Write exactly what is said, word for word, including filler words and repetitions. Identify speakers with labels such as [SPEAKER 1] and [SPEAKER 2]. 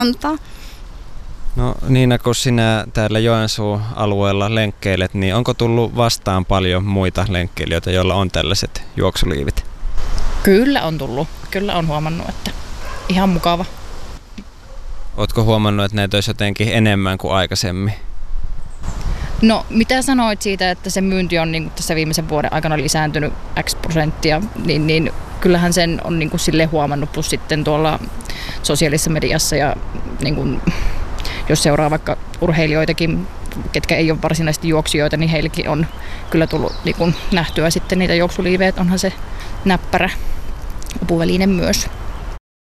[SPEAKER 1] antaa.
[SPEAKER 2] No Niina, kun sinä täällä Joensuun alueella lenkkeilet, niin onko tullut vastaan paljon muita lenkkeilijöitä, joilla on tällaiset juoksuliivit?
[SPEAKER 3] Kyllä on tullut. Kyllä on huomannut, että ihan mukava.
[SPEAKER 2] Ootko huomannut, että näitä olisi jotenkin enemmän kuin aikaisemmin?
[SPEAKER 3] No mitä sanoit siitä, että se myynti on niin kuin tässä viimeisen vuoden aikana lisääntynyt X prosenttia, niin, niin kyllähän sen on niin kuin sille huomannut, plus sitten tuolla sosiaalisessa mediassa ja niin kuin, jos seuraa vaikka urheilijoitakin, ketkä ei ole varsinaisesti juoksijoita, niin heillekin on kyllä tullut niin kuin nähtyä sitten niitä juoksuliiveet, onhan se näppärä apuväline myös.